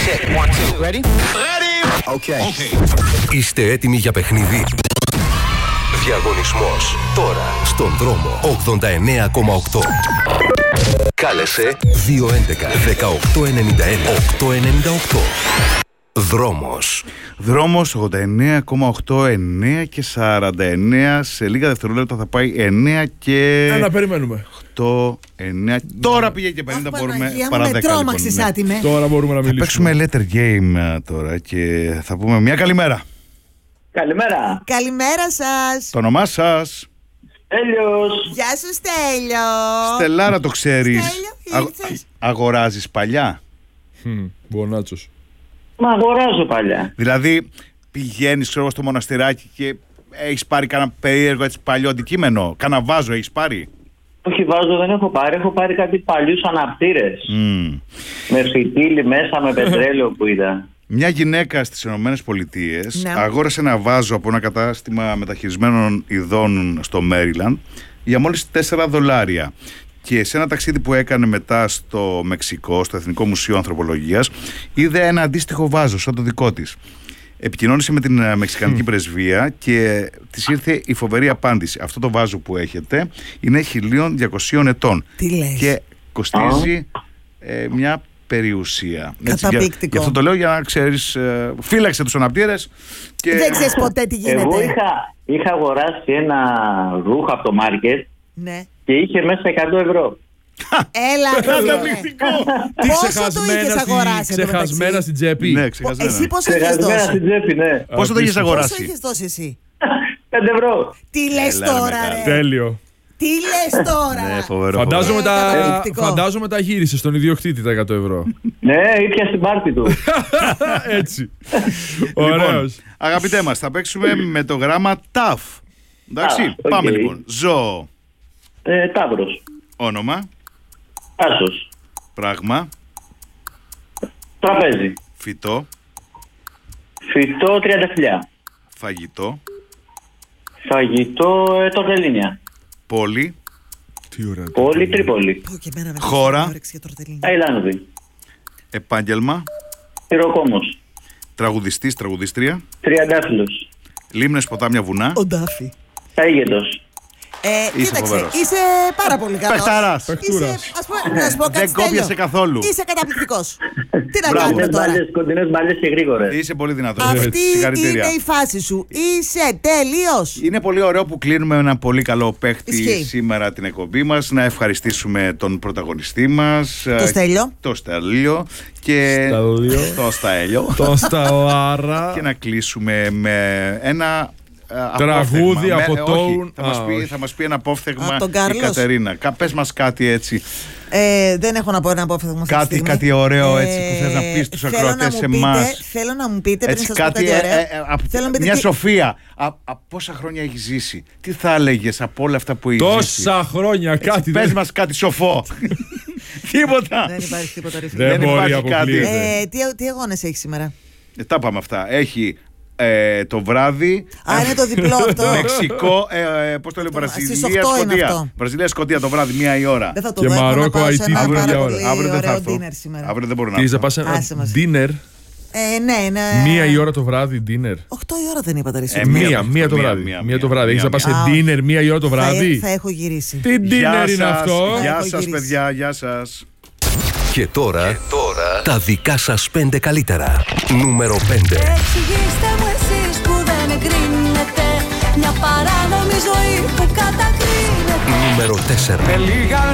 Check. 1, 2. Ready? Okay. Είστε έτοιμοι για παιχνίδι? Διαγωνισμός τώρα στον δρόμο 89,8. Κάλεσε 211 1891 898. Δρόμος 89,8, 9 και 49. Σε λίγα δευτερόλεπτα θα πάει 9 και... Να περιμένουμε. 8, 9. Τώρα πήγε και 50, μπορούμε παρά 10 λοιπόν. Τώρα μπορούμε να μιλήσουμε. Θα παίξουμε letter game τώρα και θα πούμε μια καλημέρα. Καλημέρα. Καλημέρα σας. Το όνομά σας? Στέλιος. Γεια σου Στέλιο. Στελάρα, το ξέρεις? Στέλιο, ήρθες. Αγοράζεις παλιά? Μπονάτσος. Μα αγοράζω παλιά. Δηλαδή πηγαίνεις ξέρω, στο μοναστηράκι και έχεις πάρει κανένα περίεργο έτσι παλιό αντικείμενο? Κάνα βάζο έχεις πάρει? Όχι, βάζο δεν έχω πάρει. Έχω πάρει κάτι παλιούς αναπτήρες. Με φυτίλι μέσα, με πετρέλαιο που είδα. Μια γυναίκα στις ΗΠΑ αγόρασε ένα βάζο από ένα κατάστημα μεταχειρισμένων ειδών στο Μέριλαντ για μόλις $4. Και σε ένα ταξίδι που έκανε μετά στο Μεξικό, στο Εθνικό Μουσείο Ανθρωπολογίας, είδε ένα αντίστοιχο βάζο σαν το δικό της. Επικοινώνησε με την Μεξικανική πρεσβεία και της ήρθε η φοβερή απάντηση. Αυτό το βάζο που έχετε είναι 1200 ετών. Τι λες? Και κοστίζει μια περιουσία. Καταπληκτικό. Γι' αυτό το λέω για να ξέρεις, φύλαξε τους αναπτήρες. Και... Δεν ξέρεις ποτέ τι γίνεται. Εγώ είχα αγοράσει ένα ρούχο από το μάρκετ, ναι, και είχε μέσα €100. Έλα, καταπληκτικό. Τι πόσο το είχες αγοράσει? Ξεχασμένα στην τσέπη. Ναι, ξεχασμένα. Εσύ πόσο είχες Ξεχασμένα στην δώσει? τσέπη, ναι. Πόσο το είχες Πόσο αγοράσει? είχες δώσει εσύ? €5. Τι λες Έλα, τώρα μεγάλε. ρε? Τέλειο. Τι λες τώρα? Ναι, φοβερό. Φαντάζομαι τα γύρισε στον ιδιοκτήτη τα €100. Ναι, ήπια στην πάρτι του. Έτσι. Λοιπόν, Ωραίος. αγαπητέ μας, θα παίξουμε με το γράμμα ταφ. Εντάξει, πάμε λοιπόν. Ζώο. Ταύρος. Όνομα. Άσος. Πράγμα. Τραπέζι. Φυτό. Φυτό 30 φιλιά. Φαγητό. Φαγητό τορτελίνια. Πόλη. Τι ωραία. Πόλη Τρίπολη. Πω, και εμένα με Χώρα. έχει όρεξη για τορτελίνια. Ταϊλάνδη. Επάγγελμα. Πυροκόμος. Τραγουδιστής, τραγουδίστρια. Τριαντάφυλλος. Λίμνες, ποτάμια, βουνά. Ο Ντάφη. Αίγεντος. Κοίταξε, φοβερός. είσαι πάρα πολύ καλός. Παιχταράς. Παιχτούρας. Ας πούμε, να σου πω κάτι, Δεν Στέλιο. κόπιασε καθόλου. Είσαι καταπληκτικός. Τι να Μπράβο. κάνουμε τώρα? Κοντινές μπάλες και γρήγορες. Είσαι πολύ δυνατός. Αυτή Συγχαρητήρια. είναι η φάση σου. Είσαι τέλειος. Είναι πολύ ωραίο που κλείνουμε ένα πολύ καλό παίχτη Ισχύει. σήμερα την εκπομπή μας. Να ευχαριστήσουμε τον πρωταγωνιστή μας, Το Στέλιο. το Στέλιο και το Στέλιο. Το Σταλάρα. Και να κλείσουμε με ένα Τραγούδι απόφθεγμα. από το... Όχι, όχι. θα μας πει ένα απόφθεγμα Από τον η Κάρλος. Κατερίνα. Πες μας κάτι έτσι. Δεν έχω να πω ένα απόφθεγμα αυτή τη στιγμή. Κάτι ωραίο έτσι που θες να πεις στους ακροατές σε εμάς. Θέλω να μου πείτε, πριν Έτσι σας πω κάτι, κάτι ωραίο. Θέλω να μου πείτε μια τι- σοφία. Από πόσα χρόνια έχεις ζήσει? Τι θα έλεγες από όλα αυτά που έχεις ζήσει? Τόσα χρόνια κάτι Πες δεν... μας κάτι σοφό. Τίποτα. Δεν υπάρχει τίποτα ρε φίλε. Δεν μπορεί, υπάρχει αποκλείεται. Τι αγώνες έχεις σήμερα? Τα πάμε αυτά. Έχει το βράδυ. Α, είναι το διπλό αυτό. Μεξικό, πώς το λέω, Στις Βραζιλία, 8 είναι Σκωτία. αυτό. Βραζιλία, Σκωτία το βράδυ, 1 η ώρα. Δεν θα το Και δω, έχω να Μαρόκο, πάω σε IT ένα την πάρα ίδια πολύ ώρα. Αύριο δεν θα ωραίο έρθω. dinner σήμερα. Αύριο δεν μπορώ να Τι έρθω. θα πας Άσε μας. dinner. Ναι. 1 η ώρα το βράδυ dinner. 8 η ώρα δεν είπατε ρε εσύ. Μία το βράδυ. Μία το βράδυ. Έχεις να πας σε Α, dinner 1 η ώρα το βράδυ. Θα έχω γυρίσει. Τι dinner είναι αυτό? Γεια Έχω σας γυρίσει. παιδιά, γεια σας. Και τώρα τα δικά σας 5 καλύτερα. Νούμερο 5. Εξηγήστε μου εσείς που δεν εγκρίνετε μια παράνομη ζωή που κατακρίνετε. Νούμερο 4.